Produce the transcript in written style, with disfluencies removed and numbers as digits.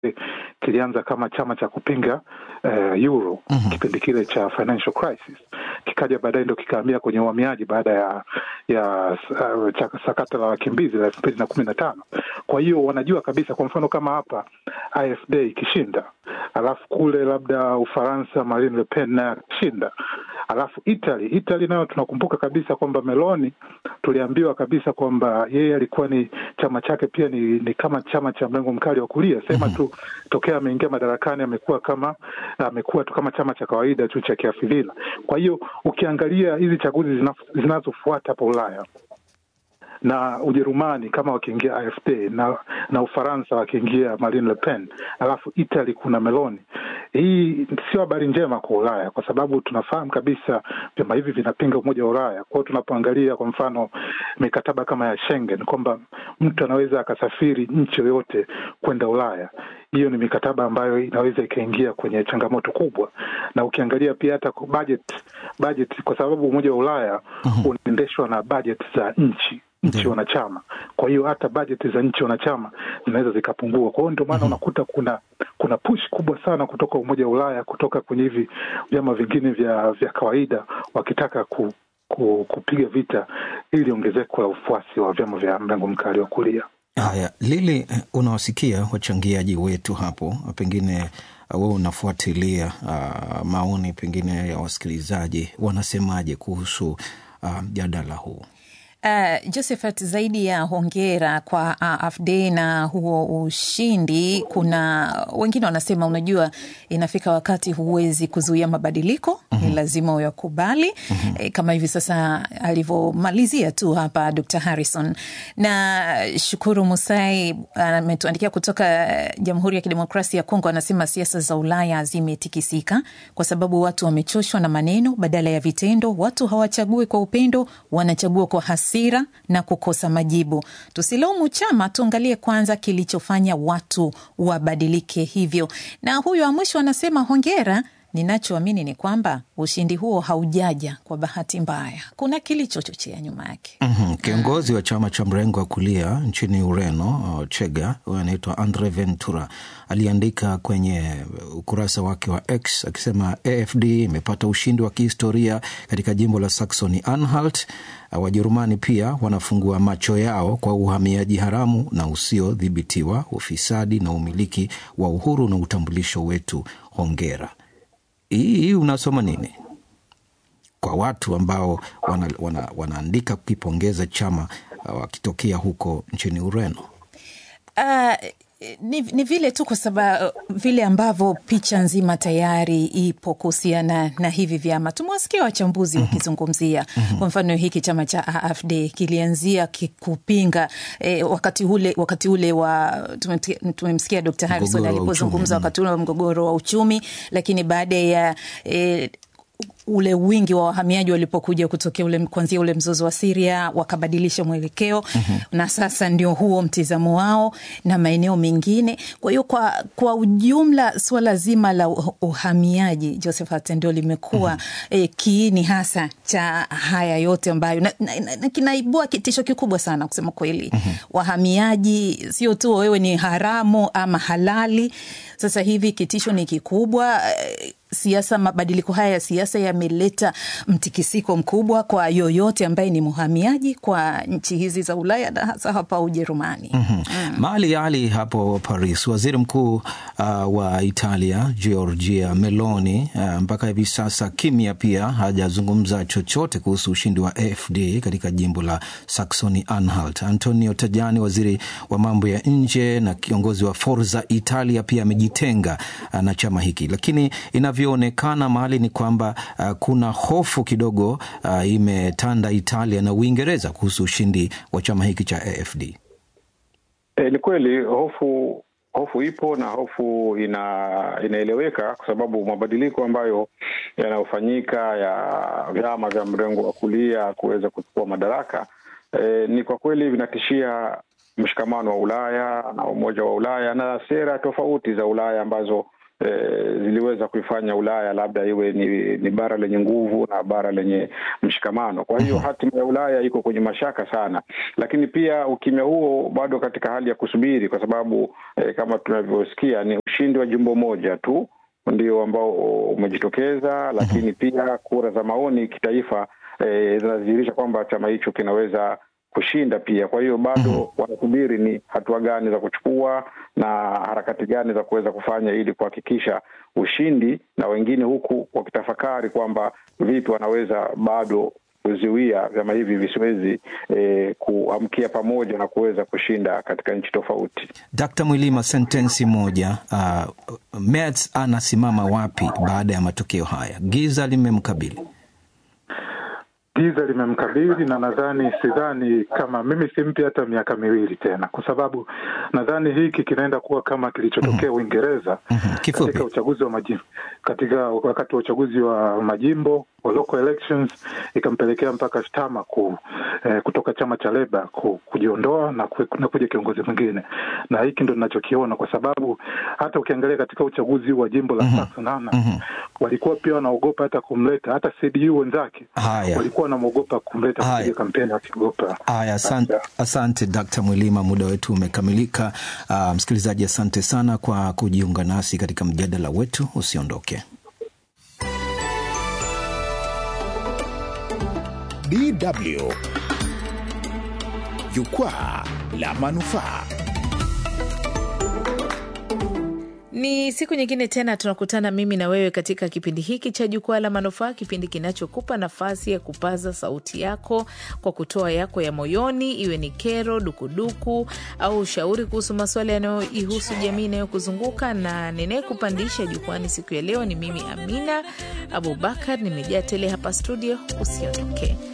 kilianza kama chama cha kupinga euro kipindi kile cha financial crisis, kikaja baadaye ndio kikahamia kwenye uhamiaji baada ya sakata la wakimbizi la 2015. Kwa hiyo wanajua kabisa, kwa mfano kama hapa AfD ikishinda, alafu kule labda Ufaransa Marine Le Pen na shinda, alafu Italy nayo tunakumbuka kabisa kwamba Meloni tuliambiwa kabisa kwamba yeye alikuwa ni chama chake pia ni kama chama cha mrengo mkali wa kulia, sema tu tokea ameingia madarakani amekuwa tu kama chama cha kawaida tu cha kiafidhina. Kwa hiyo ukiangalia hizi chaguzi zinazofuata hapa Ulaya, na Ujerumani kama wakiingia AfD na Ufaransa wakiingia Marine Le Pen, alafu Italy kuna Meloni, hii sio habari njema kwa Ulaya, kwa sababu tunafahamu kabisa vyama hivi vinapinga umoja wa Ulaya. Kwa hiyo tunapoangalia kwa mfano mikataba kama ya Schengen kwamba mtu anaweza akasafiri nchi yoyote kwenda Ulaya, hiyo ni mikataba ambayo inaweza ikaingia kwenye changamoto kubwa. Na ukiangalia pia hata budget kwa sababu umoja wa Ulaya unaendeshwa na budget za nchi wanachama. Kwa hiyo hata bajeti za nchi wanachama zinaweza zikapungua. Kwa hiyo ndio maana unakuta kuna push kubwa sana kutoka umoja wa Ulaya, kutoka kwenye hivi vyama vingine vya kawaida, wakitaka kupiga vita ili ongezeko la ufuasi wa vyama vya mrengo mkali wa kulia. Haya, Lili, unawasikia wachangiaji wetu hapo, pengine wewe unafuatilia maoni pengine ya wasikilizaji, wanasemaje kuhusu jadala huu? Josephat, zaidi ya hongera kwa AfD na huo ushindi, kuna wengine wanasema unajua inafika wakati huwezi kuzuia mabadiliko, ni lazima uyakubali, kama hivi sasa alivyomalizia tu hapa Dr. Harrison. Na Shukuru Musai ametuandikia kutoka Jamhuri ya Kidemokrasia ya Kongo, anasema siasa za Ulaya zimetikisika kwa sababu watu wamechoshwa na maneno badala ya vitendo. Watu hawachagui kwa upendo, wanachagua kwa hasira na kukosa majibu. Tusilaumu chama, tuangalie kwanza kilichofanya watu wabadilike hivyo. Na huyo wa mwisho anasema hongera, ninachoamini ni kwamba ushindi huo haujaja kwa bahati mbaya, kuna kilichochochea nyuma yake. Kiongozi wa chama cha mrengo wa kulia nchini Ureno, Chega, anaitwa Andre Ventura, aliandika kwenye ukurasa wake wa X akisema AfD imepata ushindi wa kihistoria katika jimbo la Saxony-Anhalt. Wajerumani pia wanafungua macho yao kwa uhamiaji haramu na usiodhibitiwa, ufisadi na umiliki wa uhuru na utambulisho wetu. Hongera. Hii unasoma nini kwa watu ambao wanaandika kukipongeza chama wakitokea huko nchini Ureno? Ni vile tu kwa sababu vile ambavyo picha nzima tayari ipo kuhusiana na hivi vyama. Tumewasikia wachambuzi wakizungumzia. Kwa mfano hiki chama cha AfD kilianzia kupinga wakati ule wa tumemsikia Dr. Harrison alipozungumza wakati ule wa mgogoro wa uchumi, lakini baada ya ule wingi wa wahamiaji walipokuja kutokea kuanzia ule mzozo wa Syria, wakabadilisha mwelekeo na sasa ndio huo mtizamo wao na maeneo mengine. Kwa hiyo kwa ujumla swala zima la uhamiaji, Josephat, ndio limekuwa kiini hasa cha haya yote ambayo na kinaibua kitisho kikubwa sana kusema kweli. Wahamiaji sio tu wewe ni haramu ama halali, sasa hivi kitisho ni kikubwa. Mabadiliko haya ya siasa yameleta mtikisiko mkubwa kwa yoyote ambaye ni muhamiaji kwa nchi hizi za Ulaya na hasa hapa Ujerumani. Mali Ali hapo Paris, waziri mkuu wa Italia Giorgia Meloni mpaka hivi sasa kimya, pia hajazungumza chochote kuhusu ushindi wa AfD katika jimbo la Saxony-Anhalt. Antonio Tajani, waziri wa mambo ya nje na kiongozi wa Forza Italia, pia amejitenga na chama hiki, lakini inavyoonekana mahali ni kwamba kuna hofu kidogo imetanda Italia na Uingereza kuhusu ushindi wa chama hiki cha AfD. Ni kweli hofu ipo, na hofu inaeleweka kwa sababu mabadiliko ambayo yanayofanyika ya vyama vya mrengo wa kulia kuweza kuchukua madaraka ni kwa kweli vinatishia mshikamano wa Ulaya na umoja wa Ulaya na sera tofauti za Ulaya ambazo ziliweza kuifanya Ulaya labda iwe ni bara lenye nguvu na bara lenye mshikamano. Kwa hiyo hatima ya Ulaya iko kwenye mashaka sana, lakini pia ukimya huo bado katika hali ya kusubiri, kwa sababu kama tunavyosikia ni ushindi wa jimbo moja tu ndio ambao umejitokeza, lakini pia kura za maoni kitaifa zinadhihirisha kwamba chama hicho kinaweza kushinda pia. Kwa hiyo bado wanasubiri ni hatua gani za kuchukua na harakati gani za kuweza kufanya ili kuhakikisha ushindi, na wengine huku wakitafakari kwamba vipi wanaweza bado kuzuia vyama hivi visiwezi kuamkia pamoja na kuweza kushinda katika nchi tofauti. Dr. Mwilima, sentensi moja, Merz anasimama wapi baada ya matokeo haya? Giza limemkabili. Giza limemkabili, na sidhani kama mimi simpi hata miaka 2 tena, kwa sababu nadhani hiki kinaenda kuwa kama kilichotokea Uingereza katika uchaguzi wa majimbo, katika wakati wa uchaguzi wa majimbo wa local elections, ikampelekea mpaka Starmer kutoka chama cha Labour kujiondoa na kuja kiongozi mwingine. Na hiki ndo ninachokiona, kwa sababu hata ukiangalia katika uchaguzi wa jimbo la Saxon walikuwa pia wanaogopa hata kumleta, hata CDU wenzake walikuwa wanaogopa kumleta kwenye kampeni, wakiogopa. Asante Dr. Mwilima, muda wetu umekamilika. Msikilizaji, asante sana kwa kujiunga nasi katika mjadala wetu. Usiondoke. DW Jukwaa la Manufaa. Ni siku nyingine tena tunakutana mimi na wewe katika kipindi hiki cha Jukwaa la Manufaa, kipindi kinachokupa nafasi ya kupaza sauti yako kwa kutoa yako ya moyoni, iwe ni kero, dukuduku au ushauri kuhusu masuala yanayoihusu jamii inayokuzunguka. Na ninayekupandisha jukwani siku ya leo ni mimi Amina Abubakar, nimejaa tele hapa studio. Usiondoke.